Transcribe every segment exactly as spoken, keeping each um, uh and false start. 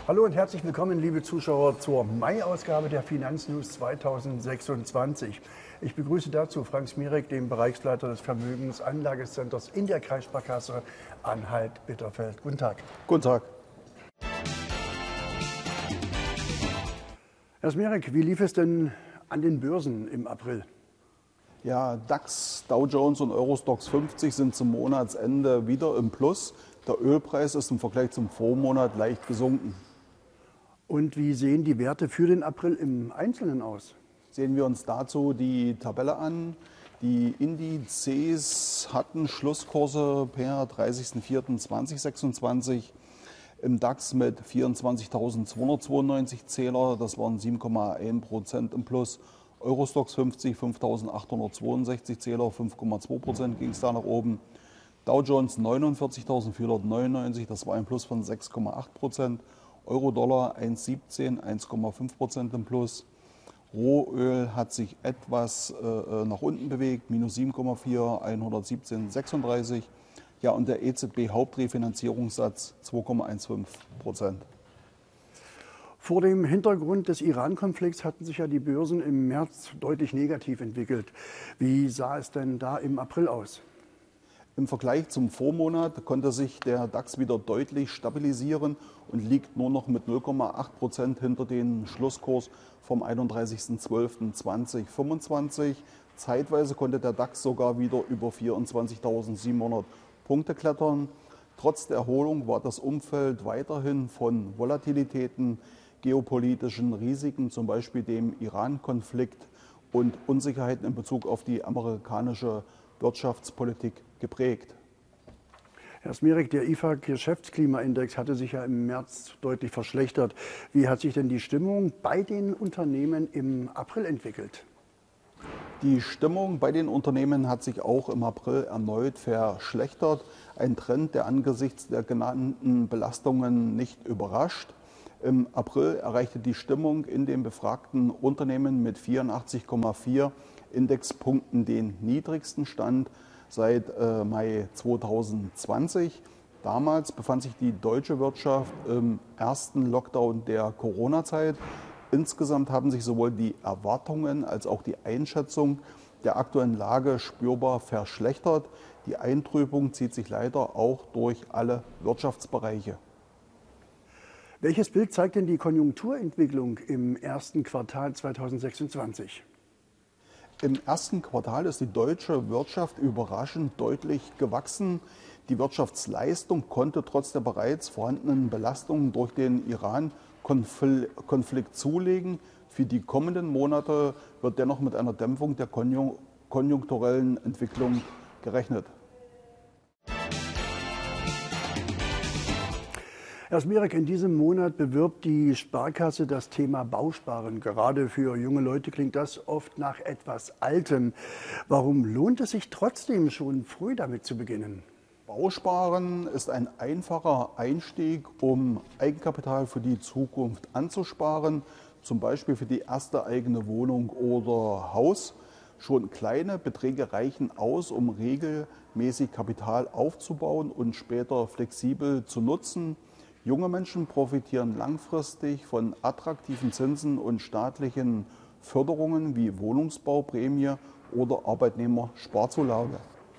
Hallo und herzlich willkommen, liebe Zuschauer, zur Mai-Ausgabe der Finanznews zweitausendsechsundzwanzig. Ich begrüße dazu Frank Smirek, den Bereichsleiter des Vermögensanlagecenters in der Kreissparkasse Anhalt-Bitterfeld. Guten Tag. Guten Tag. Herr Smirek, wie lief es denn an den Börsen im April? Ja, DAX, Dow Jones und Eurostoxx fünfzig sind zum Monatsende wieder im Plus. Der Ölpreis ist im Vergleich zum Vormonat leicht gesunken. Und wie sehen die Werte für den April im Einzelnen aus? Sehen wir uns dazu die Tabelle an. Die Indizes hatten Schlusskurse per dreißigsten vierten zweitausendsechsundzwanzig im DAX mit vierundzwanzigtausendzweihundertzweiundneunzig Zähler, das waren sieben Komma eins Prozent im Plus. Eurostoxx fünfzig fünftausendachthundertzweiundsechzig Zähler, fünf Komma zwei Prozent ging es da nach oben. Dow Jones neunundvierzigtausendvierhundertneunundneunzig, das war ein Plus von sechs Komma acht Prozent. Euro-Dollar eins Komma siebzehn, eins Komma fünf Prozent im Plus. Rohöl hat sich etwas äh, nach unten bewegt, minus sieben Komma vier, hundertsiebzehn Komma sechsunddreißig. Ja, und der E Z B-Hauptrefinanzierungssatz zwei Komma fünfzehn Prozent. Vor dem Hintergrund des Iran-Konflikts hatten sich ja die Börsen im März deutlich negativ entwickelt. Wie sah es denn da im April aus? Im Vergleich zum Vormonat konnte sich der DAX wieder deutlich stabilisieren und liegt nur noch mit null Komma acht Prozent hinter den Schlusskurs vom einunddreißigsten zwölften zweitausendfünfundzwanzig. Zeitweise konnte der DAX sogar wieder über vierundzwanzigtausendsiebenhundert Punkte klettern. Trotz der Erholung war das Umfeld weiterhin von Volatilitäten, geopolitischen Risiken, zum Beispiel dem Iran-Konflikt und Unsicherheiten in Bezug auf die amerikanische Wirtschaftspolitik geprägt. Herr Smirek, der I F A-Geschäftsklimaindex hatte sich ja im März deutlich verschlechtert. Wie hat sich denn die Stimmung bei den Unternehmen im April entwickelt? Die Stimmung bei den Unternehmen hat sich auch im April erneut verschlechtert. Ein Trend, der angesichts der genannten Belastungen nicht überrascht. Im April erreichte die Stimmung in den befragten Unternehmen mit vierundachtzig Komma vier Indexpunkten den niedrigsten Stand seit äh, Mai zweitausendzwanzig. Damals befand sich die deutsche Wirtschaft im ersten Lockdown der Corona-Zeit. Insgesamt haben sich sowohl die Erwartungen als auch die Einschätzung der aktuellen Lage spürbar verschlechtert. Die Eintrübung zieht sich leider auch durch alle Wirtschaftsbereiche. Welches Bild zeigt denn die Konjunkturentwicklung im ersten Quartal zweitausendsechsundzwanzig? Im ersten Quartal ist die deutsche Wirtschaft überraschend deutlich gewachsen. Die Wirtschaftsleistung konnte trotz der bereits vorhandenen Belastungen durch den Iran-Konflikt zulegen. Für die kommenden Monate wird dennoch mit einer Dämpfung der konjunkturellen Entwicklung gerechnet. Herr Smirek, in diesem Monat bewirbt die Sparkasse das Thema Bausparen. Gerade für junge Leute klingt das oft nach etwas Altem. Warum lohnt es sich trotzdem schon früh damit zu beginnen? Bausparen ist ein einfacher Einstieg, um Eigenkapital für die Zukunft anzusparen, zum Beispiel für die erste eigene Wohnung oder Haus. Schon kleine Beträge reichen aus, um regelmäßig Kapital aufzubauen und später flexibel zu nutzen. Junge Menschen profitieren langfristig von attraktiven Zinsen und staatlichen Förderungen wie Wohnungsbauprämie oder Arbeitnehmersparzulage.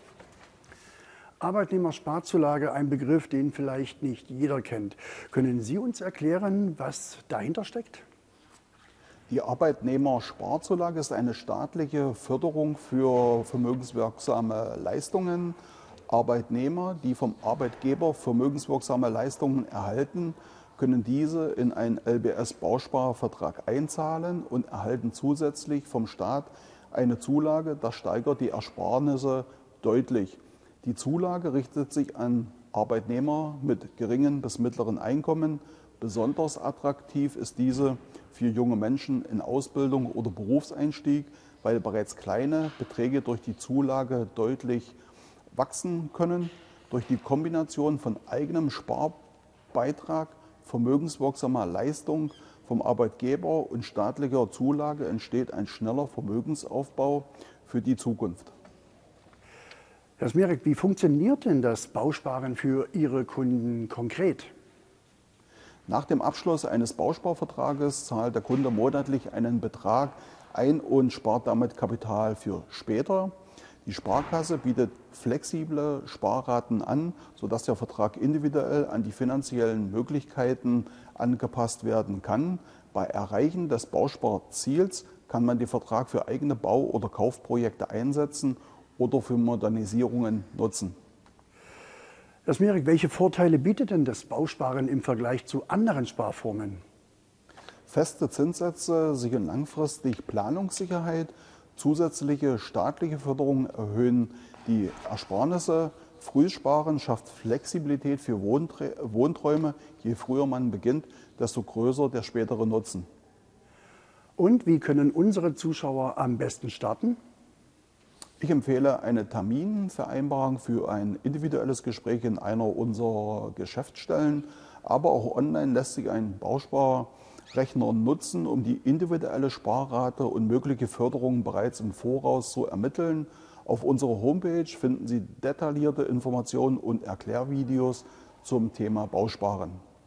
Arbeitnehmersparzulage, ein Begriff, den vielleicht nicht jeder kennt. Können Sie uns erklären, was dahinter steckt? Die Arbeitnehmersparzulage ist eine staatliche Förderung für vermögenswirksame Leistungen. Arbeitnehmer, die vom Arbeitgeber vermögenswirksame Leistungen erhalten, können diese in einen L B S-Bausparvertrag einzahlen und erhalten zusätzlich vom Staat eine Zulage. Das steigert die Ersparnisse deutlich. Die Zulage richtet sich an Arbeitnehmer mit geringen bis mittleren Einkommen. Besonders attraktiv ist diese für junge Menschen in Ausbildung oder Berufseinstieg, weil bereits kleine Beträge durch die Zulage deutlich wachsen können. Durch die Kombination von eigenem Sparbeitrag, vermögenswirksamer Leistung vom Arbeitgeber und staatlicher Zulage entsteht ein schneller Vermögensaufbau für die Zukunft. Herr Smirek, wie funktioniert denn das Bausparen für Ihre Kunden konkret? Nach dem Abschluss eines Bausparvertrages zahlt der Kunde monatlich einen Betrag ein und spart damit Kapital für später. Die Sparkasse bietet flexible Sparraten an, sodass der Vertrag individuell an die finanziellen Möglichkeiten angepasst werden kann. Bei Erreichen des Bausparziels kann man den Vertrag für eigene Bau- oder Kaufprojekte einsetzen oder für Modernisierungen nutzen. Herr Smirik, welche Vorteile bietet denn das Bausparen im Vergleich zu anderen Sparformen? Feste Zinssätze sichern langfristig Planungssicherheit. Zusätzliche staatliche Förderungen erhöhen die Ersparnisse. Frühes Sparen schafft Flexibilität für Wohnträume. Je früher man beginnt, desto größer der spätere Nutzen. Und wie können unsere Zuschauer am besten starten? Ich empfehle eine Terminvereinbarung für ein individuelles Gespräch in einer unserer Geschäftsstellen. Aber auch online lässt sich ein Bausparrechner nutzen, um die individuelle Sparrate und mögliche Förderungen bereits im Voraus zu ermitteln. Auf unserer Homepage finden Sie detaillierte Informationen und Erklärvideos zum Thema Bausparen.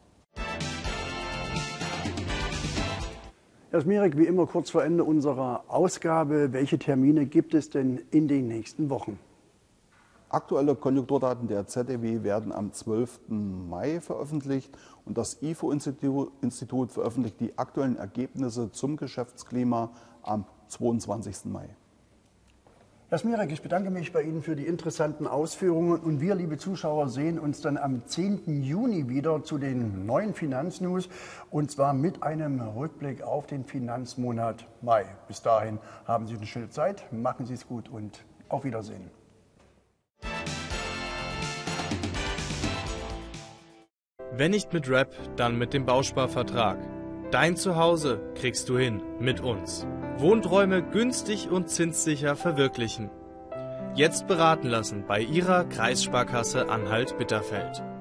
Herr Smirik, wie immer kurz vor Ende unserer Ausgabe, welche Termine gibt es denn in den nächsten Wochen? Aktuelle Konjunkturdaten der Z E W werden am zwölften Mai veröffentlicht und das I F O-Institut veröffentlicht die aktuellen Ergebnisse zum Geschäftsklima am zweiundzwanzigsten Mai. Herr Smirik, ich bedanke mich bei Ihnen für die interessanten Ausführungen und wir, liebe Zuschauer, sehen uns dann am zehnten Juni wieder zu den neuen Finanznews und zwar mit einem Rückblick auf den Finanzmonat Mai. Bis dahin haben Sie eine schöne Zeit, machen Sie es gut und auf Wiedersehen. Wenn nicht mit Rap, dann mit dem Bausparvertrag. Dein Zuhause kriegst du hin mit uns. Wohnträume günstig und zinssicher verwirklichen. Jetzt beraten lassen bei Ihrer Kreissparkasse Anhalt-Bitterfeld.